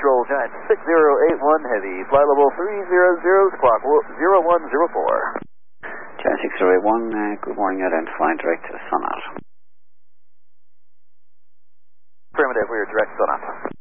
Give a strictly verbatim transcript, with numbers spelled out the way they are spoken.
Central, Giant six zero eight one Heavy, fly level three zero zero, squawk zero one zero four. Giant six zero eight one, uh, good morning, identifying direct to Sonat. Affirmative, we are direct Sonat.